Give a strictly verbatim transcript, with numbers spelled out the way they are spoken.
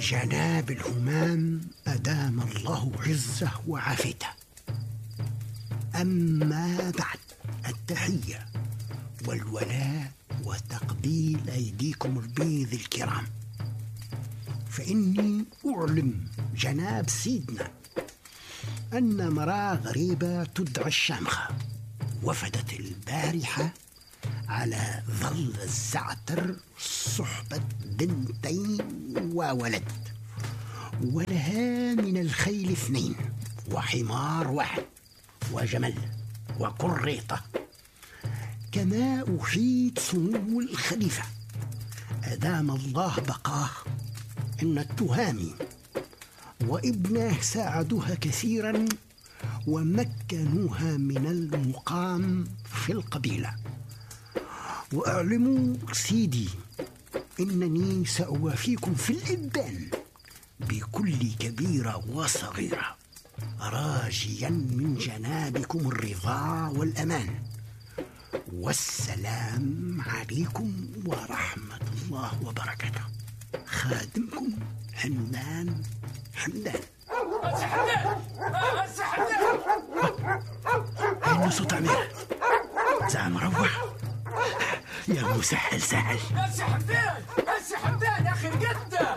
جناب الهمام أدام الله عزه وعافيته، أما بعد، التحية والولاء وتقبيل أيديكم البيض الكرام، فإني أعلم جناب سيدنا أن امرأة غريبة تدعى الشامخة وفدت البارحة على ظل الزعتر صحبة بنتين وولد، ولها من الخيل اثنين وحمار واحد وجمل وكريطة، كما أحيط سمو الخليفة أدام الله بقاه إن التهامي وابنه ساعدوها كثيرا ومكنوها من المقام في القبيلة. وأعلموا سيدي إنني سأوافيكم في الإبان بكل كبيرة وصغيرة، راجيا من جنابكم الرضا والأمان، والسلام عليكم ورحمة الله وبركاته. خادمكم حمدان حمدان. أين صوت عمير؟ زعم روح يا مسهل سهل. يا سي حمدان، يا سي حمدان يا أخي القدة.